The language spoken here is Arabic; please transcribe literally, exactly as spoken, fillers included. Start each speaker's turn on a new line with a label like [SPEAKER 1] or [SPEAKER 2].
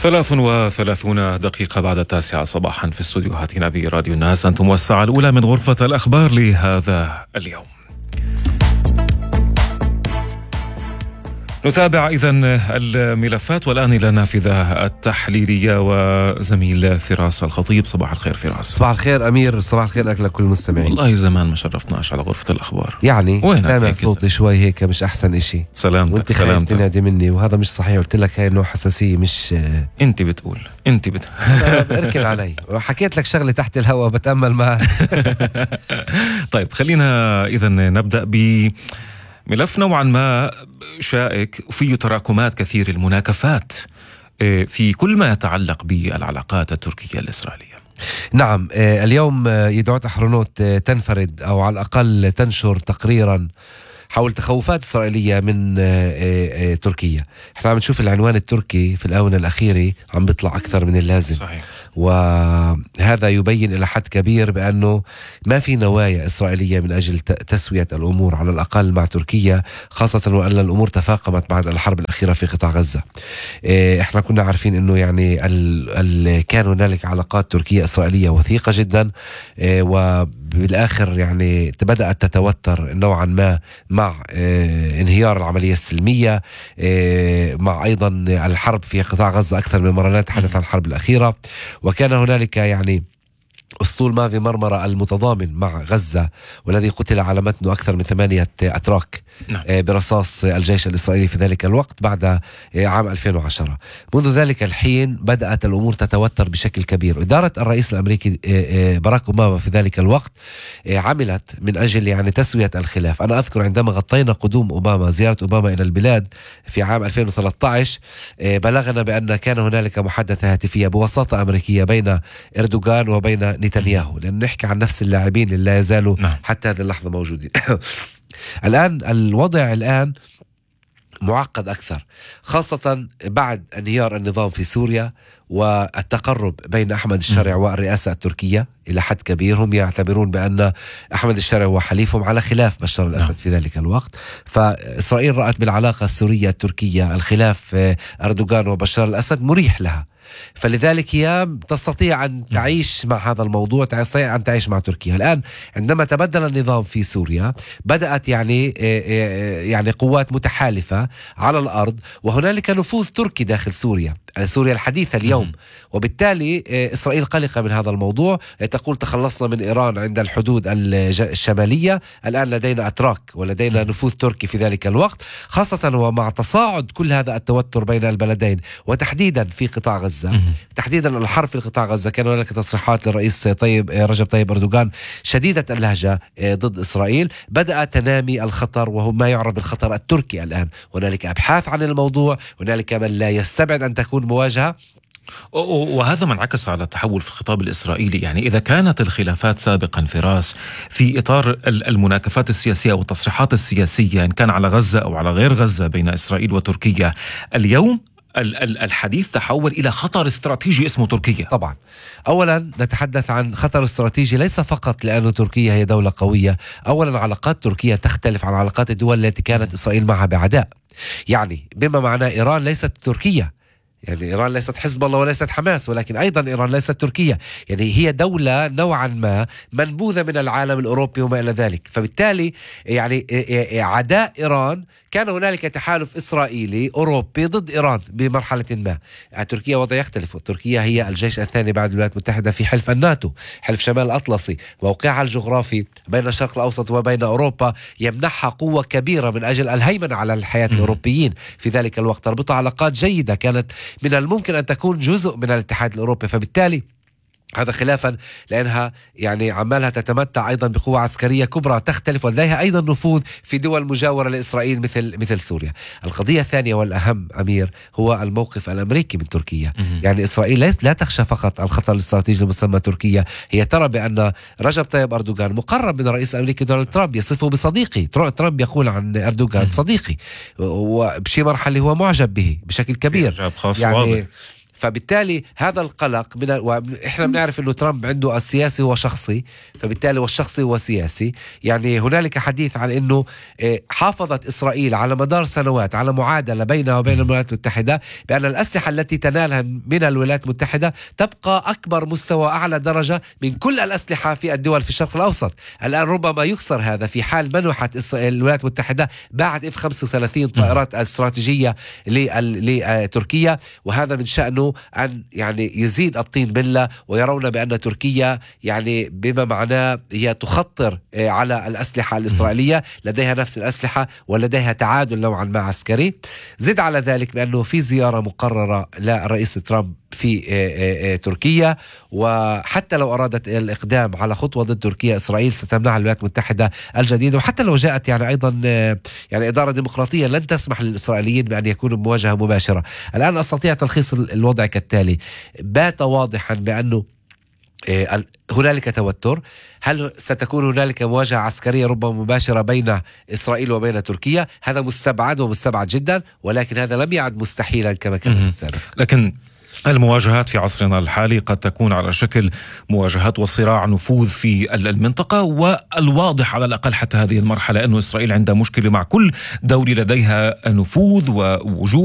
[SPEAKER 1] ثلاث وثلاثون دقيقة بعد التاسعة صباحا في استوديوهاتنا براديو الناس. أنتم والساعة الأولى من غرفة الأخبار لهذا اليوم. نتابع إذن الملفات والآن إلى النافذة التحليلية وزميل فراس الخطيب. صباح الخير فراس.
[SPEAKER 2] صباح الخير أمير، صباح الخير لك لكل المستمعين.
[SPEAKER 1] والله زمان ما شرفتناش على غرفة الأخبار،
[SPEAKER 2] يعني سامع صوتي شوي هيك مش أحسن إشي.
[SPEAKER 1] سلامتك
[SPEAKER 2] سلامتك. وانت خايف تنادي مني وهذا مش صحيح، قلت لك هاي إنه حساسية مش
[SPEAKER 1] انت بتقول انت بت
[SPEAKER 2] اركن علي وحكيت لك شغلة تحت الهواء بتأمل معك.
[SPEAKER 1] طيب خلينا إذن نبدأ ب ملف نوعا ما شائك وفيه تراكمات كثير، المناكفات في كل ما يتعلق بالعلاقات التركية الإسرائيلية.
[SPEAKER 2] نعم، اليوم يدعوت أحرنوت تنفرد أو على الأقل تنشر تقريرا حول تخوفات إسرائيلية من تركيا. احنا عم نشوف العنوان التركي في الآونة الأخيرة عم بيطلع أكثر من اللازم.
[SPEAKER 1] صحيح.
[SPEAKER 2] وهذا يبين إلى حد كبير بأنه ما في نوايا إسرائيلية من أجل تسوية الأمور على الأقل مع تركيا، خاصة وأن الأمور تفاقمت بعد الحرب الأخيرة في قطاع غزة. احنا كنا عارفين أنه يعني ال ال كان هنالك علاقات تركية إسرائيلية وثيقة جدا، وبالآخر يعني بدأت تتوتر نوعا ما مع انهيار العملية السلمية، مع أيضا الحرب في قطاع غزة أكثر من مرة نتحدث عن الحرب الأخيرة. وكان هنالك يعني أسطول مافي مرمرة المتضامن مع غزة، والذي قتل على متنه أكثر من ثمانية أتراك نعم. برصاص الجيش الإسرائيلي في ذلك الوقت بعد عام ألفين وعشرة. منذ ذلك الحين بدأت الأمور تتوتر بشكل كبير. إدارة الرئيس الأمريكي باراك أوباما في ذلك الوقت عملت من أجل يعني تسوية الخلاف. أنا أذكر عندما غطينا قدوم أوباما، زيارة أوباما إلى البلاد في عام ألفين وثلاثة عشر، بلغنا بأن كان هنالك محادثة هاتفية بوساطة أمريكية بين إردوغان وبين نتنياهو، لأن نحكي عن نفس اللاعبين اللي لا يزالوا نعم. حتى هذه اللحظة موجودين. الآن الوضع الآن معقد أكثر، خاصة بعد انهيار النظام في سوريا والتقرب بين أحمد الشرع والرئاسة التركية إلى حد كبير. هم يعتبرون بأن أحمد الشرع هو حليفهم على خلاف بشار الأسد في ذلك الوقت. فإسرائيل رأت بالعلاقة السورية التركية الخلاف أردوغان وبشار الأسد مريح لها، فلذلك هي تستطيع أن تعيش مع هذا الموضوع، تستطيع أن تعيش مع تركيا. الآن عندما تبدل النظام في سوريا بدأت يعني يعني قوات متحالفة على الأرض، وهنالك نفوذ تركي داخل سوريا سوريا الحديثة اليوم، وبالتالي إسرائيل قلقة من هذا الموضوع. تقول تخلصنا من إيران عند الحدود الشمالية، الآن لدينا أتراك ولدينا نفوذ تركي في ذلك الوقت، خاصة ومع تصاعد كل هذا التوتر بين البلدين وتحديدا في قطاع غزة، تحديدا الحرب في قطاع غزة. كان هناك تصريحات للرئيس طيب رجب طيب أردوغان شديدة اللهجة ضد إسرائيل. بدأ تنامي الخطر، وهو ما يعرف بالخطر التركي. الآن هنالك أبحاث عن الموضوع، هنالك من لا يستبعد أن تكون مواجهة،
[SPEAKER 1] وهذا ما انعكس على التحول في الخطاب الإسرائيلي. يعني إذا كانت الخلافات سابقا فراس في إطار المناكفات السياسية والتصريحات السياسية إن كان على غزة أو على غير غزة بين إسرائيل وتركيا، اليوم الحديث تحول إلى خطر استراتيجي اسمه تركيا.
[SPEAKER 2] طبعا أولا نتحدث عن خطر استراتيجي ليس فقط لأن تركيا هي دولة قوية. أولا علاقات تركيا تختلف عن علاقات الدول التي كانت إسرائيل معها بعداء، يعني بما معناه إيران ليست تركيا، يعني إيران ليست حزب الله وليست حماس، ولكن أيضا إيران ليست تركيا، يعني هي دولة نوعا ما منبوذة من العالم الأوروبي وما إلى ذلك. فبالتالي يعني عداء إيران كان هنالك تحالف إسرائيلي أوروبي ضد إيران بمرحلة ما. تركيا وضع يختلف، تركيا هي الجيش الثاني بعد الولايات المتحدة في حلف الناتو، حلف شمال الأطلسي. موقعها الجغرافي بين الشرق الأوسط وبين أوروبا يمنحها قوة كبيرة من أجل الهيمنة على الحياة الأوروبيين في ذلك الوقت. تربطها علاقات جيدة كانت من الممكن أن تكون جزء من الاتحاد الأوروبي. فبالتالي هذا خلافا لأنها يعني عمالها تتمتع أيضا بقوة عسكرية كبرى تختلف، ولديها أيضا نفوذ في دول مجاورة لإسرائيل مثل مثل سوريا. القضية الثانية والأهم أمير هو الموقف الأمريكي من تركيا. يعني إسرائيل ليس لا تخشى فقط الخطر الاستراتيجي المسمى تركيا، هي ترى بأن رجب طيب أردوغان مقرب من الرئيس الأمريكي دونالد ترامب، يصفه بصديقي. ترامب يقول عن أردوغان صديقي، وبشي مرحلة هو معجب به بشكل كبير.
[SPEAKER 1] يعني
[SPEAKER 2] فبالتالي هذا القلق من وإحنا بنعرف أنه ترامب عنده السياسي هو شخصي، فبالتالي والشخصي هو سياسي. يعني هنالك حديث عن أنه حافظت إسرائيل على مدار سنوات على معادلة بينها وبين الولايات المتحدة بأن الأسلحة التي تنالها من الولايات المتحدة تبقى أكبر مستوى أعلى درجة من كل الأسلحة في الدول في الشرق الأوسط. الآن ربما يكسر هذا في حال منحت الولايات المتحدة بعد إف خمسة وثلاثين طائرات استراتيجية لتركيا، وهذا من شأنه أن يعني يزيد الطين بلة، ويرون بأن تركيا يعني بما معناه هي تخطر على الأسلحة الإسرائيلية، لديها نفس الأسلحة ولديها تعادل نوعا ما عسكري. زد على ذلك بأنه في زيارة مقررة للرئيس ترامب في تركيا، وحتى لو أرادت الإقدام على خطوة ضد تركيا إسرائيل ستمنعها الولايات المتحدة الجديدة. وحتى لو جاءت يعني أيضا يعني إدارة ديمقراطية لن تسمح للإسرائيليين بأن يكونوا بمواجهة مباشرة. الآن أستطيع تلخيص الوضع كالتالي: بات واضحا بأنه هنالك توتر. هل ستكون هنالك مواجهة عسكرية ربما مباشرة بين إسرائيل وبين تركيا؟ هذا مستبعد ومستبعد جدا، ولكن هذا لم يعد مستحيلا كما كان في السابق.
[SPEAKER 1] لكن المواجهات في عصرنا الحالي قد تكون على شكل مواجهات وصراع نفوذ في المنطقة، والواضح على الأقل حتى هذه المرحلة أن إسرائيل عندها مشكلة مع كل دولة لديها نفوذ ووجود